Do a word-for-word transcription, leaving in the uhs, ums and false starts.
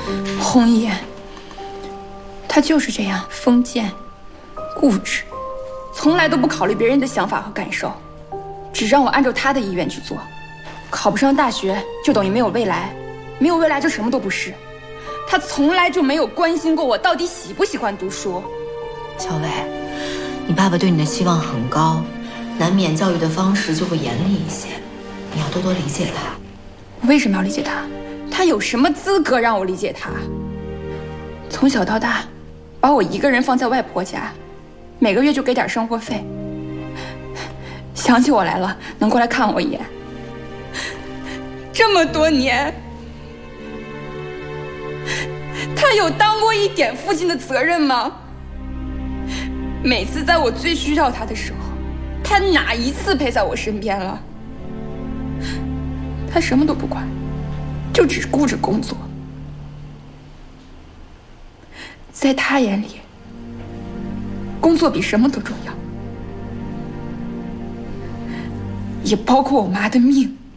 红姨，他就是这样封建、固执，从来都不考虑别人的想法和感受，只让我按照他的意愿去做。考不上大学就等于没有未来，没有未来就什么都不是。他从来就没有关心过我到底喜不喜欢读书。 小伟，你爸爸对你的期望很高，难免教育的方式就会严厉一些，你要多多理解他。 我为什么要理解他？他有什么资格让我理解他？从小到大，把我一个人放在外婆家，每个月就给点生活费。想起我来了，能过来看我一眼。这么多年，他有当过一点父亲的责任吗？每次在我最需要他的时候，他哪一次陪在我身边了？他什么都不管，就只顾着工作。在他眼里，工作比什么都重要，也包括我妈的命。